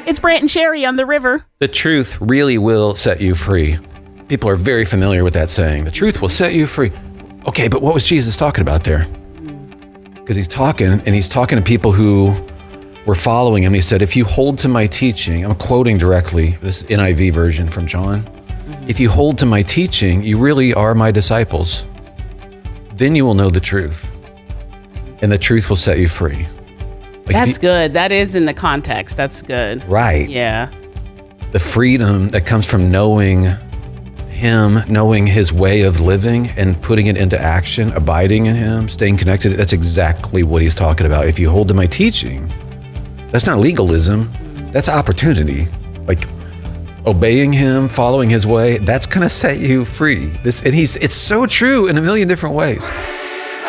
It's Brant and Sherry on the river. The truth really will set you free. People are very familiar with that saying. The truth will set you free. Okay, but what was Jesus talking about there? Because he's talking to people who were following him. He said, if you hold to my teaching, I'm quoting directly this NIV version from John. If you hold to my teaching, you really are my disciples. Then you will know the truth, and the truth will set you free. That's good. That is in the context. That's good. Right. Yeah. The freedom that comes from knowing him, knowing his way of living and putting it into action, abiding in him, staying connected. That's exactly what he's talking about. If you hold to my teaching, that's not legalism. That's opportunity. Like obeying him, following his way, that's going to set you free. It's so true in a million different ways.